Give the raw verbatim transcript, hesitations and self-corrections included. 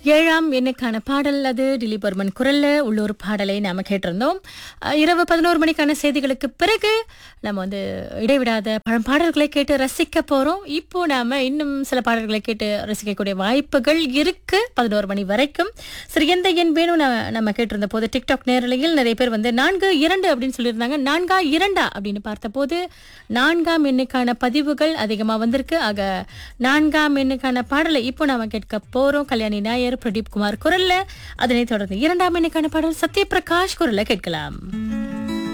ஏழாம் எண்ணுக்கான பாடல் அது டிலி பர்மன் குரல்ல உள்ளூர் பாடலை நாம கேட்டிருந்தோம். அஹ், இரவு பதினோரு மணிக்கான செய்திகளுக்கு பிறகு நம்ம வந்து இடைவிடாத பழம்பாடல்களை கேட்டு ரசிக்க போறோம். இப்போ நாம இன்னும் சில பாடல்களை கேட்டு ரசிக்கக்கூடிய வாய்ப்புகள் இருக்கு பதினோரு மணி வரைக்கும். சரி, எந்த எண் வேணும் ந- நம்ம கேட்டிருந்த போது டிக்டாக் நேரலையில் நிறைய பேர் வந்து நான்கு இரண்டு அப்படின்னு சொல்லியிருந்தாங்க. நான்கா இரண்டா அப்படின்னு பார்த்தபோது நான்காம் எண்ணுக்கான பதிவுகள் அதிகமா வந்திருக்கு. ஆக நான்காம் எண்ணுக்கான பாடலை இப்போ நாம கேட்க போறோம். கல்யாணி நாயர், பிரதீப் குமார் குரல்ல. அதனைத் தொடர்ந்து இரண்டாம் எண்ணுக்கான பாடல் சத்யபிரகாஷ் குரல்ல கேட்கலாம்.